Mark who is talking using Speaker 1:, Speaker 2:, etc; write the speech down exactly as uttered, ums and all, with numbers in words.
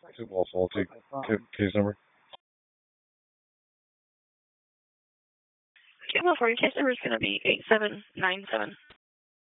Speaker 1: Two ball faulty. Case number.
Speaker 2: Cable for your case number is going to be eight seven nine seven.